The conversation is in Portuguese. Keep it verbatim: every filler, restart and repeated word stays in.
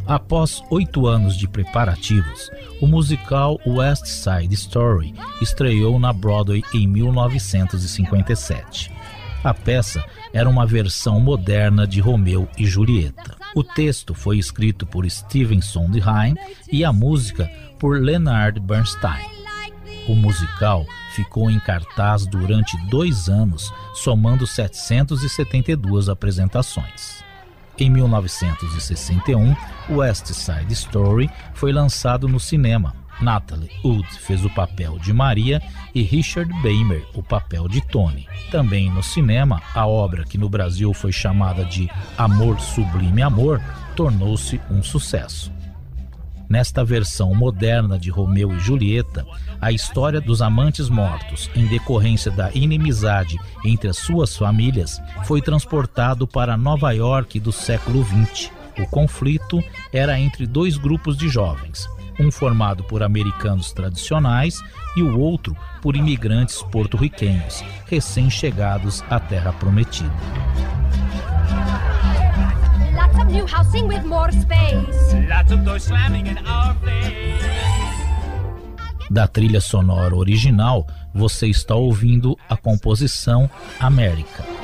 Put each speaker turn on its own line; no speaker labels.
Após oito anos de preparativos, o musical West Side Story estreou na Broadway em mil novecentos e cinquenta e sete. A peça era uma versão moderna de Romeu e Julieta. O texto foi escrito por Stephen Sondheim e a música por Leonard Bernstein. O musical ficou em cartaz durante dois anos, somando setecentas e setenta e duas apresentações. Em mil novecentos e sessenta e um, West Side Story foi lançado no cinema. Natalie Wood fez o papel de Maria e Richard Beymer o papel de Tony. Também no cinema, a obra, que no Brasil foi chamada de Amor Sublime Amor, tornou-se um sucesso. Nesta versão moderna de Romeu e Julieta, a história dos amantes mortos, em decorrência da inimizade entre as suas famílias, foi transportado para Nova York do século vinte. O conflito era entre dois grupos de jovens, um formado por americanos tradicionais e o outro por imigrantes porto-riquenhos, recém-chegados à Terra Prometida.
Lots of new housing with more space.
Lots of doors slamming in our face.
Da trilha sonora original, você está ouvindo a composição América.